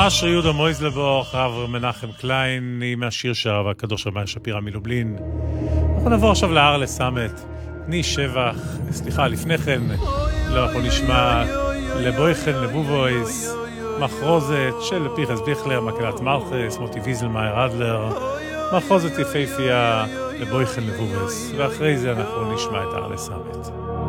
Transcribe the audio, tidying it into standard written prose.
אשר יהודה מויזלבוך, רב מנחם קליין, מהשיר שר והקדוש רבי שפירא מלובלין. אנחנו נעבור עכשיו להר לסמת. תני שבח, סליחה, לפני כן, אנחנו נשמע לבויכן לבובויס, מחרוזת של פיחס ביכלר, מקהלת מלכס, מוטי ויזלמאייר אדלר, מחרוזת יפהפייה לבויכן לבובויס, ואחרי זה אנחנו נשמע את הר לסמת.